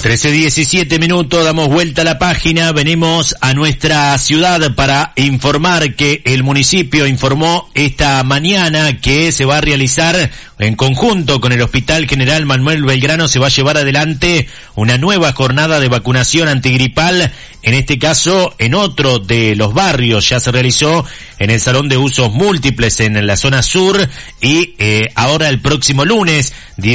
13:17, damos vuelta a la página, venimos a nuestra ciudad para informar que el municipio informó esta mañana que se va a realizar en conjunto con el Hospital General Manuel Belgrano, se va a llevar adelante una nueva jornada de vacunación antigripal, en este caso en otro de los barrios, ya se realizó en el Salón de Usos Múltiples en la zona sur y ahora el próximo lunes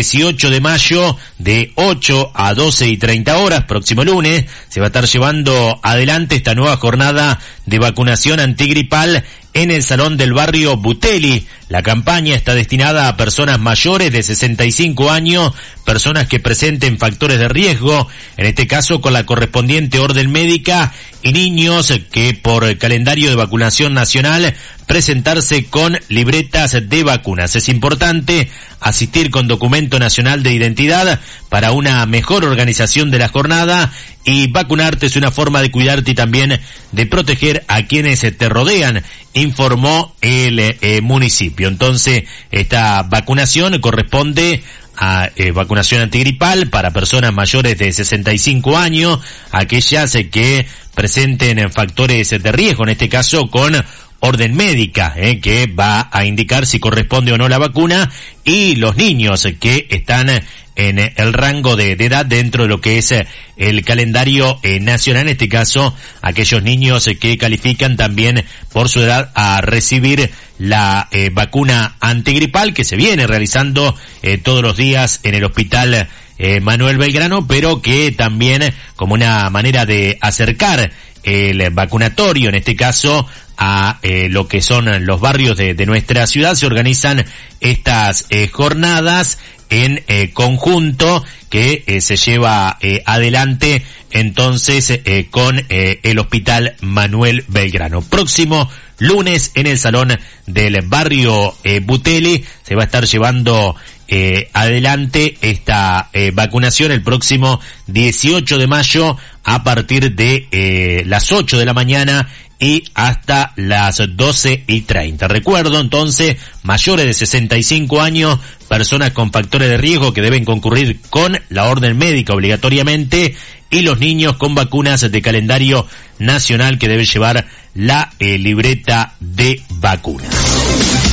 18 de mayo de 8 a 12:30 horas, próximo lunes, se va a estar llevando adelante esta nueva jornada de vacunación antigripal en el Salón del Barrio Butelli. La campaña está destinada a personas mayores de 65 años, personas que presenten factores de riesgo, en este caso con la correspondiente orden médica, y niños que por calendario de vacunación nacional presentarse con libretas de vacunas. Es importante asistir con documento nacional de identidad para una mejor organización de la jornada, y vacunarte es una forma de cuidarte y también de proteger a quienes te rodean, informó el municipio. Entonces, esta vacunación corresponde a vacunación antigripal para personas mayores de 65 años, aquellas que presenten factores de riesgo, en este caso con orden médica, que va a indicar si corresponde o no la vacuna, y los niños que están en el rango de edad dentro de lo que es el calendario nacional, en este caso aquellos niños que califican también por su edad a recibir la vacuna antigripal que se viene realizando todos los días en el Hospital Manuel Belgrano, pero que también como una manera de acercar el vacunatorio, en este caso a lo que son los barrios de nuestra ciudad, se organizan estas jornadas en conjunto que se lleva adelante entonces con el Hospital Manuel Belgrano. Próximo lunes en el Salón del Barrio Butelli se va a estar llevando adelante esta vacunación el próximo 18 de mayo a partir de las 8 de la mañana y hasta las 12:30. Recuerdo entonces, mayores de 65 años, personas con factores de riesgo que deben concurrir con la orden médica obligatoriamente, y los niños con vacunas de calendario nacional que deben llevar la libreta de vacunas.